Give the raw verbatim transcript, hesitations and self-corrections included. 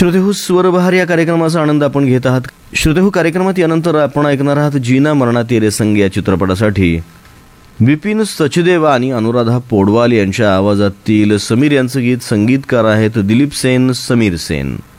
श्रोतेहू स्वरबहार या कार्यक्रमाचा आनंद आपण घेत आहात. श्रोतेहू कार्यक्रमात यानंतर आपण ऐकणार आहात जीना मरणा तेरे संग या चित्रपटासाठी विपिन सचदेवा आणि अनुराधा पौडवाल यांच्या आवाजातील समीर यांचं गीत. संगीतकार आहेत दिलीप सेन, समीर सेन.